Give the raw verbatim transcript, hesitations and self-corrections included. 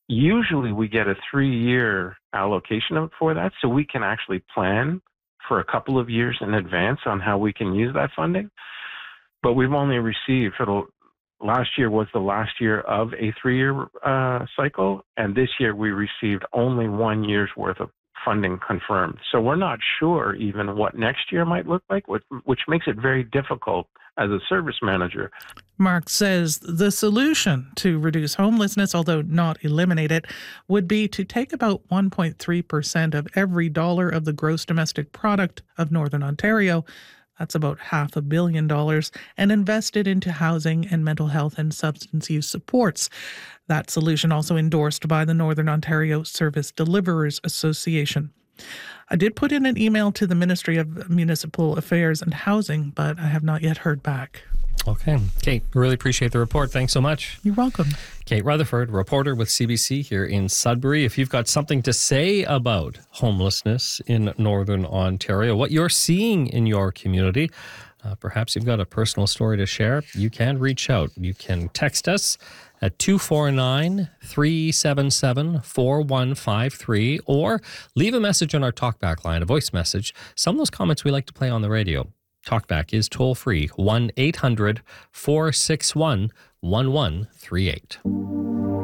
Usually we get a three-year allocation for that, so we can actually plan for a couple of years in advance on how we can use that funding. But we've only received, for the last year was the last year of a three-year uh, cycle, and this year we received only one year's worth of funding confirmed. So we're not sure even what next year might look like, which, which makes it very difficult as a service manager. Mark says the solution to reduce homelessness, although not eliminate it, would be to take about one point three percent of every dollar of the gross domestic product of Northern Ontario, that's about half a billion dollars, and invest it into housing and mental health and substance use supports. That solution also endorsed by the Northern Ontario Service Deliverers Association. I did put in an email to the Ministry of Municipal Affairs and Housing, but I have not yet heard back. Okay. Kate, really appreciate the report. Thanks so much. You're welcome. Kate Rutherford, reporter with C B C here in Sudbury. If you've got something to say about homelessness in Northern Ontario, what you're seeing in your community, uh, perhaps you've got a personal story to share, you can reach out. You can text us at two four nine, three seven seven, four one five three or leave a message on our TalkBack line, a voice message. Some of those comments we like to play on the radio. TalkBack is toll-free, one eight hundred, four six one, one one three eight.